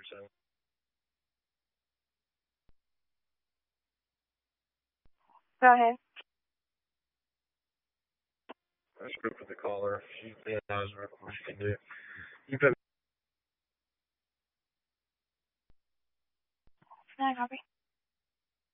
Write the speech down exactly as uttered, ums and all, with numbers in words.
so Go ahead. I spoke with the caller. She yeah, that was what she can do. You put Can I copy?